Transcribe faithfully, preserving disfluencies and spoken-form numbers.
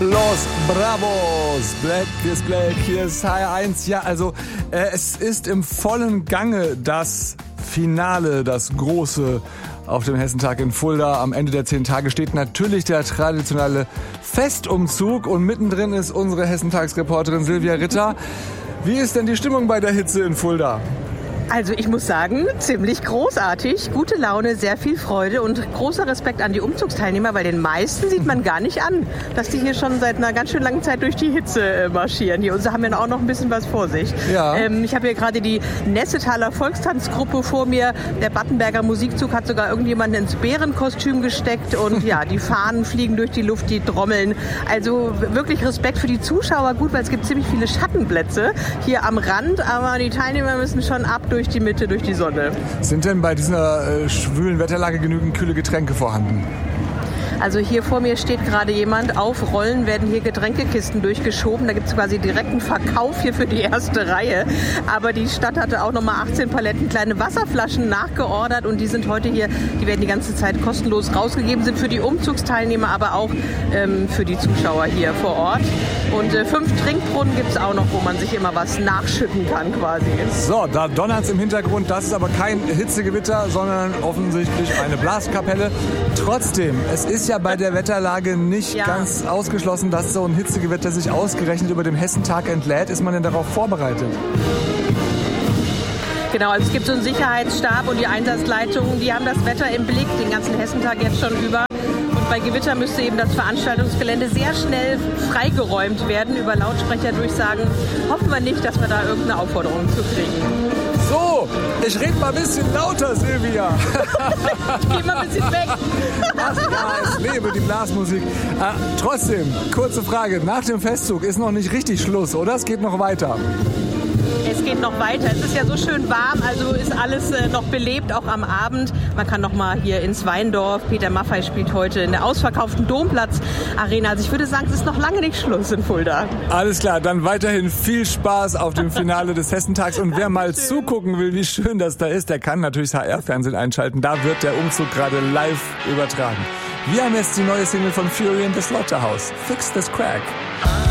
Los Bravos, Black is Black, hier ist H R eins. Ja, also äh, es ist im vollen Gange das Finale, das große auf dem Hessentag in Fulda. Am Ende der zehn Tage steht natürlich der traditionelle Festumzug und mittendrin ist unsere Hessentagsreporterin Silvia Ritter. Wie ist denn die Stimmung bei der Hitze in Fulda? Also ich muss sagen, ziemlich großartig, gute Laune, sehr viel Freude und großer Respekt an die Umzugsteilnehmer, weil den meisten sieht man gar nicht an, dass die hier schon seit einer ganz schön langen Zeit durch die Hitze marschieren. Hier und sie haben ja auch noch ein bisschen was vor sich. Ja. Ähm, ich habe hier gerade die Nessetaler Volkstanzgruppe vor mir. Der Battenberger Musikzug hat sogar irgendjemanden ins Bärenkostüm gesteckt und ja, die Fahnen fliegen durch die Luft, die trommeln. Also wirklich Respekt für die Zuschauer, gut, weil es gibt ziemlich viele Schattenplätze hier am Rand, aber die Teilnehmer müssen schon ab durch die Mitte, durch die Sonne. Sind denn bei dieser äh, schwülen Wetterlage genügend kühle Getränke vorhanden? Also hier vor mir steht gerade jemand, auf Rollen werden hier Getränkekisten durchgeschoben. Da gibt es quasi direkten Verkauf hier für die erste Reihe. Aber die Stadt hatte auch nochmal achtzehn Paletten kleine Wasserflaschen nachgeordert und die sind heute hier, die werden die ganze Zeit kostenlos rausgegeben, sind für die Umzugsteilnehmer, aber auch ähm, für die Zuschauer hier vor Ort. Und äh, fünf Trinkbrunnen gibt es auch noch, wo man sich immer was nachschütten kann quasi. So, da donnert es im Hintergrund. Das ist aber kein Hitzegewitter, sondern offensichtlich eine Blaskapelle. Trotzdem, es ist ja bei der Wetterlage nicht ja. ganz ausgeschlossen, dass so ein Hitzegewitter sich ausgerechnet über dem Hessentag entlädt. Ist man denn darauf vorbereitet? Genau, also es gibt so einen Sicherheitsstab und die Einsatzleitungen, die haben das Wetter im Blick, den ganzen Hessentag jetzt schon über. Und bei Gewitter müsste eben das Veranstaltungsgelände sehr schnell freigeräumt werden. Über Lautsprecherdurchsagen hoffen wir nicht, dass wir da irgendeine Aufforderung zu kriegen. So, ich rede mal ein bisschen lauter, Silvia. Ich gehe mal ein bisschen weg. Ach ja, ich lebe die Blasmusik. Äh, trotzdem, kurze Frage. Nach dem Festzug ist noch nicht richtig Schluss, oder? Es geht noch weiter. Es geht noch weiter. Es ist ja so schön warm, also ist alles äh, noch belebt, auch am Abend. Man kann noch mal hier ins Weindorf. Peter Maffay spielt heute in der ausverkauften Domplatz-Arena. Also ich würde sagen, es ist noch lange nicht Schluss in Fulda. Alles klar, dann weiterhin viel Spaß auf dem Finale des Hessentags. Und wer mal zugucken will, wie schön das da ist, der kann natürlich das H R-Fernsehen einschalten. Da wird der Umzug gerade live übertragen. Wir haben jetzt die neue Single von Fury and the Slaughterhouse, Fix This Crack.